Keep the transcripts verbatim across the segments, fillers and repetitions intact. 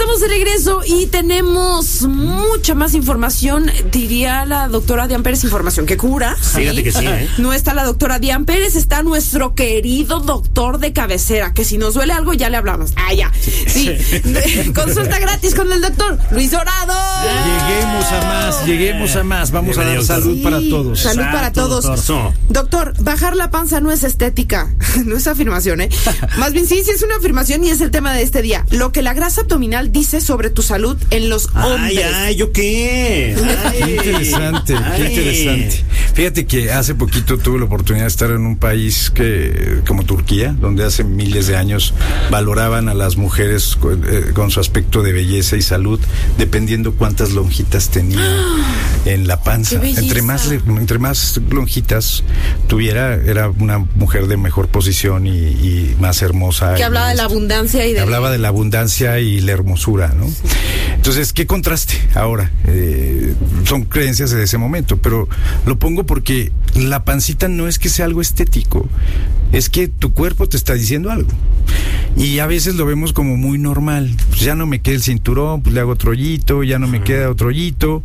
estamos de regreso y tenemos mucha más información. Diría la doctora Dian Pérez, información que cura. Fíjate ¿sí? que sí, ¿eh? No está la doctora Dian Pérez, está nuestro querido doctor de cabecera, que si nos duele algo ya le hablamos. Ah, ya. Sí. Consulta gratis con el doctor Luis Dorado. Lleguemos a más, lleguemos a más. Vamos a dar salud sí, para todos. Salud Exacto, para todos. Doctor. doctor, bajar la panza no es estética. No es afirmación, ¿eh? Más bien sí, sí es una afirmación y es el tema de este día. Lo que la grasa abdominal dice sobre tu salud en los hombres. Ay, ay, ¿yo qué? Ay, qué interesante, ay. qué interesante. Fíjate que hace poquito tuve la oportunidad de estar en un país que como Turquía, donde hace miles de años valoraban a las mujeres con, eh, con su aspecto de belleza y salud, dependiendo cuántas lonjitas tenían en la panza. Entre más, entre más lonjitas tuviera, era una mujer de mejor posición y, y más hermosa. Que hablaba de la abundancia y de... Hablaba de la abundancia y la hermosura, ¿no? Entonces, ¿qué contraste ahora? Eh, son creencias de ese momento, pero lo pongo porque la pancita no es que sea algo estético, es que tu cuerpo te está diciendo algo. Y a veces lo vemos como muy normal. Pues ya no me queda el cinturón, pues le hago otro hoyito, ya no me queda otro hoyito.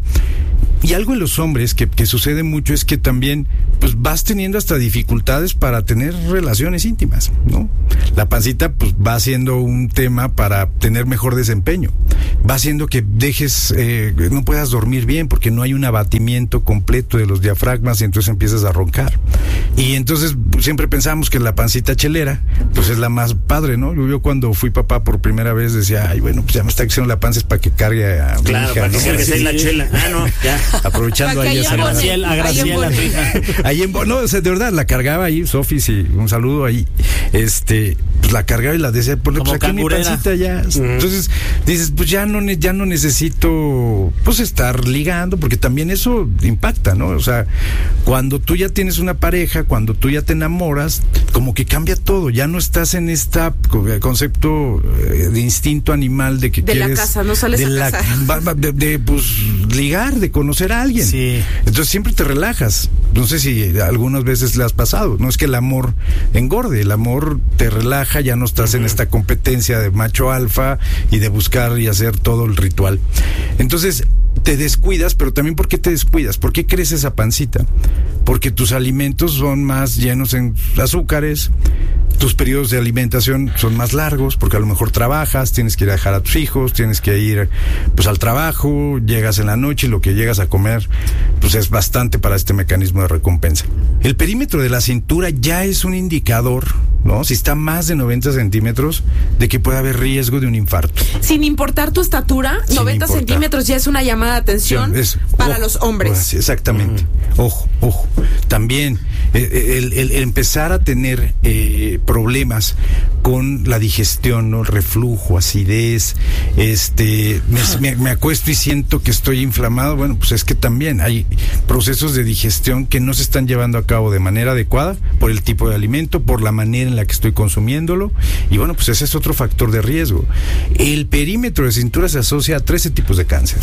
Y algo en los hombres que, que sucede mucho es que también pues vas teniendo hasta dificultades para tener relaciones íntimas, ¿no? La pancita pues va siendo un tema para tener mejor desempeño. Va haciendo que dejes, eh, no puedas dormir bien porque no hay un abatimiento completo de los diafragmas y entonces empiezas a roncar. Y entonces pues, siempre pensamos que la pancita chelera pues es la más padre, ¿no? Yo cuando fui papá por primera vez decía, ay, bueno, pues ya me está creciendo la panza es para que cargue a mi claro, hija, para ¿no? que cargue sí, la chela. Ah, no, ya. Aprovechando ahí esa Graciela, a Graciela, ahí en no, o sea, de verdad la cargaba ahí, Sofi, sí, un saludo ahí. Este, pues la cargaba y la decía, pues aquí mi pancita ya. Uh-huh. Entonces, dices, pues ya no ya no necesito pues estar ligando, porque también eso impacta, ¿no? O sea, cuando tú ya tienes una pareja, cuando tú ya te enamoras, como que cambia todo, ya no estás en este concepto de instinto animal de que de quieres la casa, no sales de a la casa. De, de, de pues ligar, de conocer a alguien. Sí. Entonces siempre te relajas. No sé si algunas veces le has pasado. No es que el amor engorde, el amor te relaja, ya no estás uh-huh. en esta competencia de macho alfa y de buscar y hacer todo el ritual. Entonces te descuidas, pero también ¿por qué te descuidas? ¿Por qué crece esa pancita? Porque tus alimentos son más llenos en azúcares, tus periodos de alimentación son más largos, porque a lo mejor trabajas, tienes que ir a dejar a tus hijos, tienes que ir pues al trabajo, llegas en la noche y lo que llegas a comer pues es bastante para este mecanismo de recompensa. El perímetro de la cintura ya es un indicador, ¿no? Si está más de noventa centímetros, de que puede haber riesgo de un infarto. Sin importar tu estatura, Sin noventa importar. centímetros ya es una llamada de atención es, para ojo, los hombres. Pues, exactamente. Uh-huh. Ojo, ojo. También el, el, el, el empezar a tener eh, problemas con la digestión, ¿no? Reflujo, acidez, este, me, me, me acuesto y siento que estoy inflamado. Bueno, pues es que también hay procesos de digestión que no se están llevando a cabo de manera adecuada por el tipo de alimento, por la manera en la que estoy consumiéndolo, y bueno, pues ese es otro factor de riesgo. El perímetro de cintura se asocia a trece tipos de cáncer.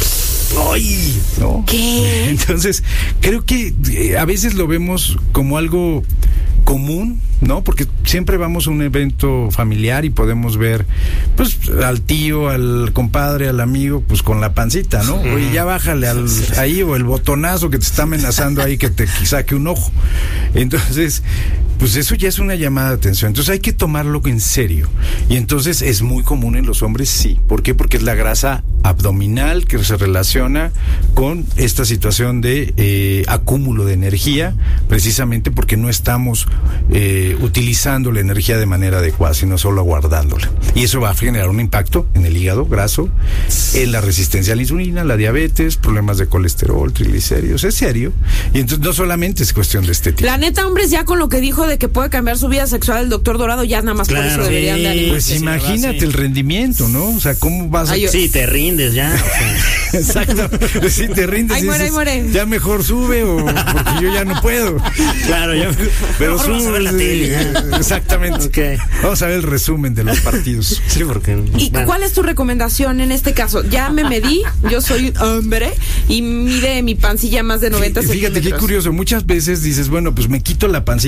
¡Ay! ¿No? ¿Qué? Entonces, creo que eh, a veces lo vemos como algo común, ¿no? Porque siempre vamos a un evento familiar y podemos ver, pues, al tío, al compadre, al amigo, pues, con la pancita, ¿no? Oye, ya bájale al, ahí, o el botonazo que te está amenazando ahí que te saque un ojo. Entonces, pues eso ya es una llamada de atención. Entonces hay que tomarlo en serio. Y entonces es muy común en los hombres, sí. ¿Por qué? Porque es la grasa abdominal que se relaciona con esta situación de eh, acúmulo de energía, precisamente porque no estamos eh, utilizando la energía de manera adecuada, sino solo guardándola. Y eso va a generar un impacto en el hígado graso, en la resistencia a la insulina, la diabetes, problemas de colesterol, triglicéridos. Es serio. Y entonces no solamente es cuestión de estética. La neta, hombres, ya con lo que dijo de que puede cambiar su vida sexual el doctor Dorado, ya nada más claro, por eso deberían sí, de animarse. Pues imagínate sí. el rendimiento, ¿no? O sea, ¿cómo vas a...? Ay, sí, te rindes ya. O sea. Exacto. Pues sí, te rindes. Ay, muere, ay, muere. Ya mejor sube o porque yo ya no puedo. Claro, ya. Pero sube. Vamos a ver la tele. Exactamente. Okay. Vamos a ver el resumen de los partidos. Sí, porque... ¿Y bueno. cuál es tu recomendación en este caso? Ya me medí, yo soy hombre y mide mi pancilla más de noventa Fíjate centímetros. Fíjate qué curioso, muchas veces dices, bueno, pues me quito la pancita con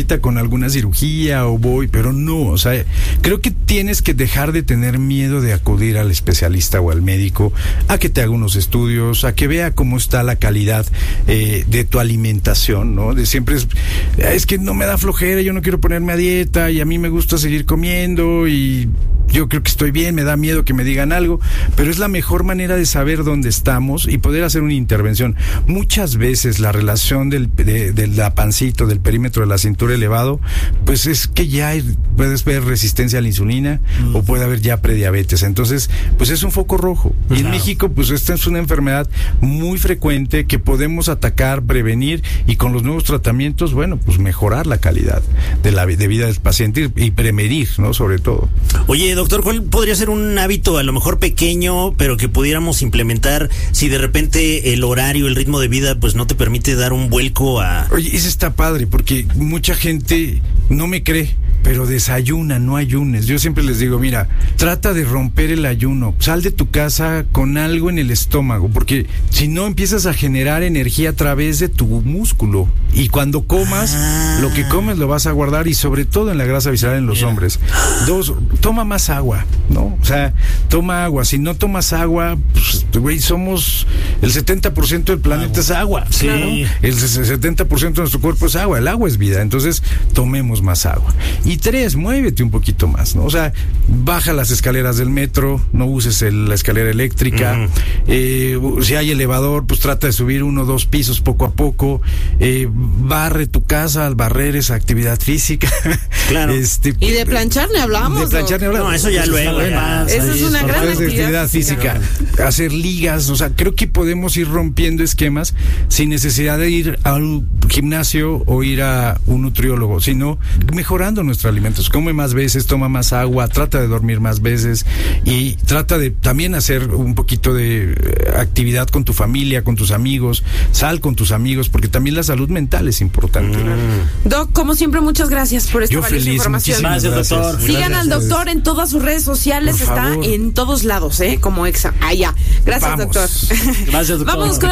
alguna cirugía o voy, pero no, o sea, creo que tienes que dejar de tener miedo de acudir al especialista o al médico a que te haga unos estudios, a que vea cómo está la calidad eh, de tu alimentación, ¿no? De siempre es, es que no me da flojera, yo no quiero ponerme a dieta y a mí me gusta seguir comiendo y yo creo que estoy bien, me da miedo que me digan algo, pero es la mejor manera de saber dónde estamos y poder hacer una intervención. Muchas veces la relación del, de, de la pancito, del perímetro de la cintura elevado, pues es que ya hay, puedes ver resistencia a la insulina mm. o puede haber ya prediabetes. Entonces, pues es un foco rojo. Y claro. en México, pues esta es una enfermedad muy frecuente que podemos atacar, prevenir y con los nuevos tratamientos, bueno, pues mejorar la calidad de la de vida del paciente y prevenir, ¿no? Sobre todo. Oye, doctor, ¿cuál podría ser un hábito a lo mejor pequeño, pero que pudiéramos implementar si de repente el horario, el ritmo de vida, pues no te permite dar un vuelco a... Oye, eso está padre, porque mucha gente no me cree, pero desayuna, no ayunes. Yo siempre les digo, mira, trata de romper el ayuno, sal de tu casa con algo en el estómago, porque si no empiezas a generar energía a través de tu músculo, y cuando comas, ah. lo que comes lo vas a guardar, y sobre todo en la grasa visceral en los Mira. hombres. Dos, toma más agua, ¿no? O sea, toma agua. Si no tomas agua, pues, güey, somos el setenta por ciento del planeta agua. es agua. Sí. Claro. El setenta por ciento de nuestro cuerpo es agua. El agua es vida. Entonces, tomemos más agua. Y tres, muévete un poquito más, ¿no? O sea, baja las escaleras del metro, no uses el, la escalera eléctrica. Uh-huh. eh, si hay elevador, pues trata de subir uno o dos pisos poco a poco. Eh, barre tu casa, al barrer esa actividad física. Claro. Este, y de planchar ni hablamos. De planchar ni hablamos. No, eso ya luego. Esa es una eso, gran actividad, actividad física. física. Hacer ligas, o sea, creo que podemos ir rompiendo esquemas sin necesidad de ir al gimnasio o ir a un nutriólogo, sino mejorando nuestros alimentos. Come más veces, toma más agua, trata de dormir más veces y trata de también hacer un poquito de actividad con tu familia, con tus amigos, sal con tus amigos, porque también la salud mental es importante. Mm. Doc, como siempre, muchas gracias por esta Yo valiosa feliz, información. Gracias, doctor. Sigan gracias. al doctor en todas sus redes sociales, por está favor. en todos lados, ¿eh? Como Exa. Ah, ya. Gracias, Vamos. doctor. Gracias, doctor. Vamos con